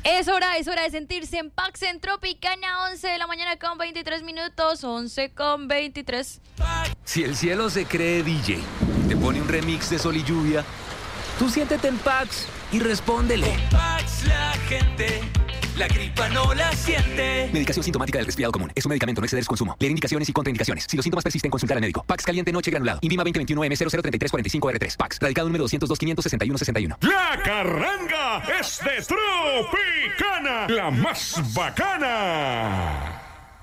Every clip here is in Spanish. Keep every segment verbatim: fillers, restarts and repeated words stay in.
Es hora, es hora de sentirse en Pax en Tropicana, once de la mañana con veintitrés minutos, once con veintitrés. Si el cielo se cree D J, te pone un remix de Sol y Lluvia, tú siéntete en Pax y respóndele. Con Pax la gente, la gripa no la siente. Medicación sintomática del resfriado común. Es un medicamento, no exceder su consumo. Leer indicaciones y contraindicaciones. Si los síntomas persisten, consultar al médico. Pax caliente noche granulado. INVIMA veinte veintiuno M cero cero treinta y tres cuarenta y cinco R tres. Pax. Radicado número doscientos dos quinientos sesenta y uno sesenta y uno. La carranga es de Tropicana, la más bacana.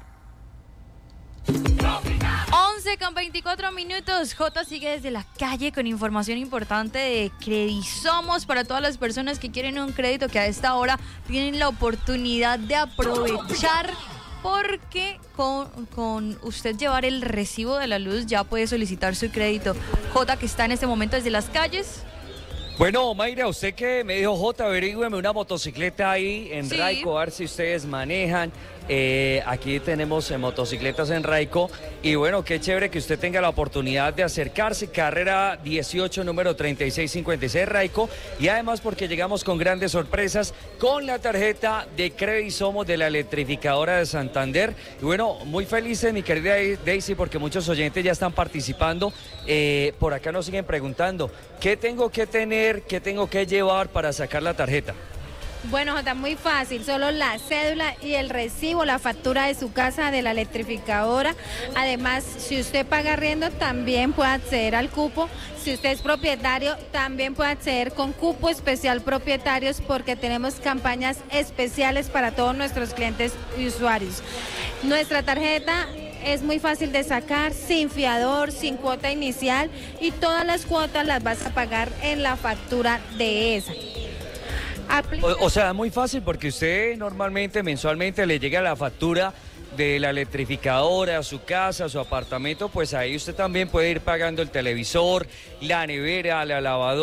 once con veinticuatro minutos. J sigue desde la calle con información importante de Credisomos para todas las personas que quieren un crédito, que a esta hora tienen la oportunidad de aprovechar, porque con, con usted llevar el recibo de la luz ya puede solicitar su crédito. J, que está en este momento desde las calles. Bueno, Mayra, usted que me dijo, J, averígüeme una motocicleta ahí en Sí. Raico, a ver si ustedes manejan. Eh, aquí tenemos eh, motocicletas en Raico y bueno, qué chévere que usted tenga la oportunidad de acercarse. Carrera dieciocho, número treinta y seis cincuenta y seis Raico, y además porque llegamos con grandes sorpresas con la tarjeta de Credisomos de la electrificadora de Santander. Y bueno, muy felices, mi querida Daisy, porque muchos oyentes ya están participando. Eh, por acá nos siguen preguntando, ¿qué tengo que tener, qué tengo que llevar para sacar la tarjeta? Bueno, Jota, muy fácil, solo la cédula y el recibo, la factura de su casa de la electrificadora. Además, si usted paga arriendo, también puede acceder al cupo. Si usted es propietario, también puede acceder con cupo especial propietarios, porque tenemos campañas especiales para todos nuestros clientes y usuarios. Nuestra tarjeta es muy fácil de sacar, sin fiador, sin cuota inicial, y todas las cuotas las vas a pagar en la factura de esa. O, o sea, muy fácil porque usted normalmente, mensualmente, le llega la factura de la electrificadora a su casa, a su apartamento, pues ahí usted también puede ir pagando el televisor, la nevera, la lavadora.